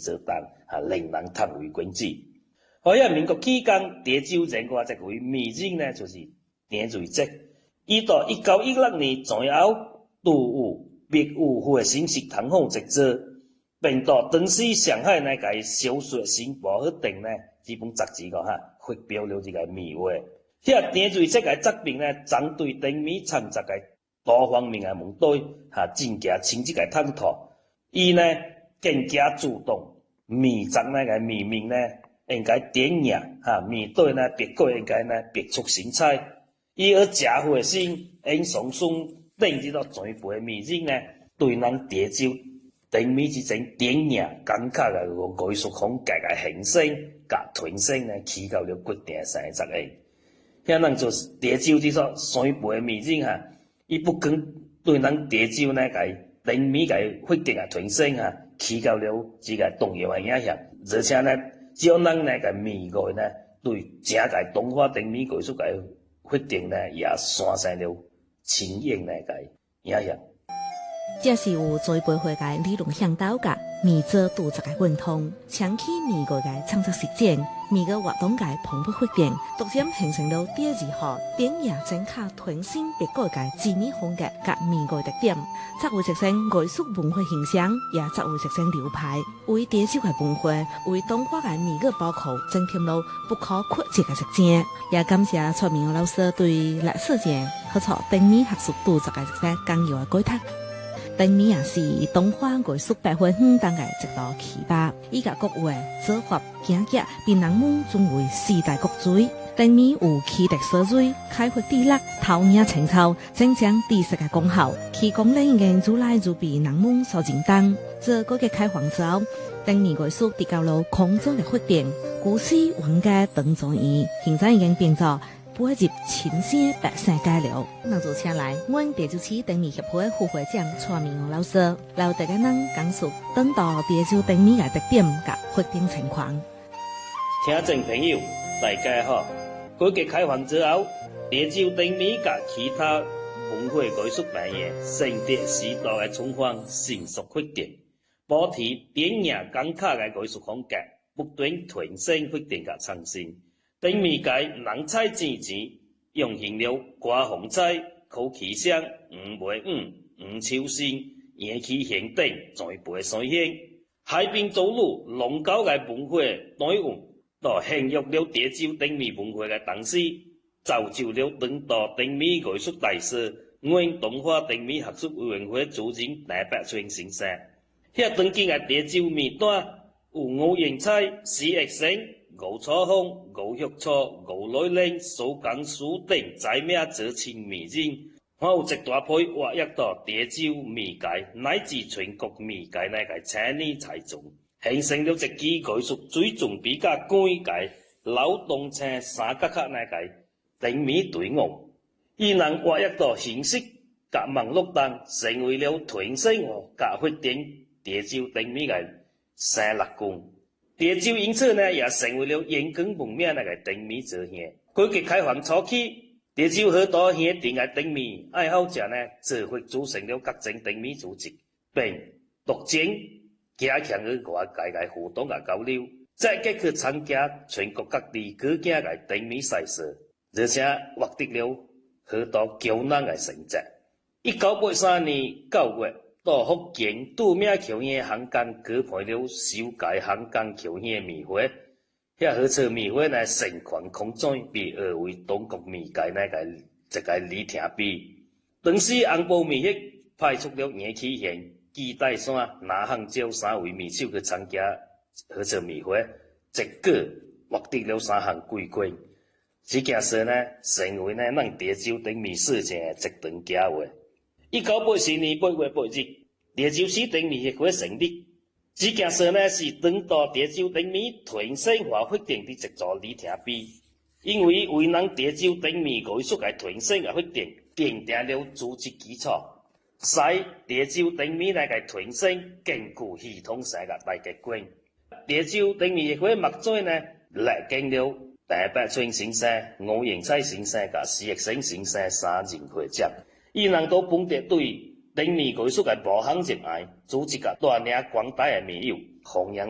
做當令人嘆為觀止。喺民國期間，潮州人嘅這位名人呢，就是鄭瑞積。伊到1916年左右，拄有別有火星式通風職責，並到當時上海那個小說新報嗰頂呢，這本雜誌個發表了這個美話。迄鄭瑞積嘅作品呢，針對丁米創作嘅多方面嘅問題，真正清晰嘅探討。伊呢更加主動，美作那個美名呢，應該點樣面對呢別個應該呢別出心裁。伊而假火星因上送等這個全部嘅美人呢，對咱潮州丁米之種典型感覺嘅藝術風格嘅形成甲傳承呢，起到了決定性嘅作用。遐人就是潮州這個全部嘅美人伊不僅對咱潮州呢個丁米嘅發展嘅傳承起到了這個重要嘅影響，而且呢，只有咱那個美國呢，對整個東華丁米藝術嘅發展呢，也產生了深遠那個影響。 這是有栽培會嘅理論向導甲美作獨作嘅運動，搶起美國嘅創作實踐，美國活動嘅蓬勃發展，逐漸形成了第二號典型整卡傳承別個嘅知名風格甲美國特點，則會實現藝術文化形象，也則會實現流派，為潮州嘅文化，為東華嘅美國寶庫增添了不可缺席嘅實踐。也感謝蔡明老師對歷史節合作丁米學術獨作嘅這些講要嘅舉讀。丁米也是東華藝術百花園當嘅一道奇葩，伊甲各位做法行腳，比人們尊為時代國粹。丁米有奇特所在，開發地力，陶冶情操，增強知識嘅功效，其功能研究來就比人們所認同。自改革開放之後，丁米藝術得到了空中嘅發展，古時往嘅當中伊現在已經變作不會入前線百姓街了。那就請來阮潮州市丁米協會副會長蔡明陽老師，留大家人講述當道潮州丁米嘅特點甲發展情況。 聽眾朋友，大家好！改革開放之後，潮州丁米甲其他文化藝術產業承接時代嘅狀況迅速發展，保持典型感卡嘅藝術風格，不斷傳承發展甲創新。丁米界人才濟濟，用現了瓜紅菜、口氣香、吳梅吳秋生、葉氣香等全部嘅水現，海濱走路龍高嘅文化內容，都慶祝了潮州丁米文化嘅當時，造就了當代丁米藝術大師，阮東華丁米學術委員會主任賴百川先生。遐當今嘅潮州米單有吳英彩、史玉生、吳楚風、吳玉初、吳來玲、蘇江書等知名知青美人，還有一大批活躍到潮州米界乃至全國米界那個青年才俊，形成了一支藝術水準比較高嘅老東青三角卡那個丁米隊伍，伊能活躍到形式甲網絡當，成為了傳承甲發展潮州丁米嘅生力軍。潮州因此呢，也成為了遠近聞名那個丁米之鄉。改革開放初期，潮州許多鄉鎮嘅丁米愛好者呢，自發組成了各種丁米組織，並獨佔加強與外界嘅互動和交流，再繼續參加全國各地各境嘅丁米賽事，而且獲得了許多驕人嘅成績。1983年9月，到福建杜廟橋縣航港舉辦了首屆航港橋縣米會，遐號稱米會呢，盛況空前，被譽為中國米界那個一個里程碑。當時紅埔米協派出了葉啟賢、紀大山、拿漢椒三位米手去參加號稱米會，結果獲得了3項桂冠。這件事呢，成為呢咱潮州丁米事情的一段佳話。1984年8月8日，潮州市丁米協會成立。這件事呢，是當代潮州丁米傳承和發展的一座里程碑，因為為咱潮州丁米藝術嘅傳承和發展奠定了組織基礎，使潮州丁米那個傳承更具系統性嘅大結果。潮州丁米協會目前呢，歷經了賴百川先生、吳英彩先生和史玉生先生3人會長，伊能到本地對丁米藝術嘅無限熱愛，組織個帶領廣大嘅米友弘揚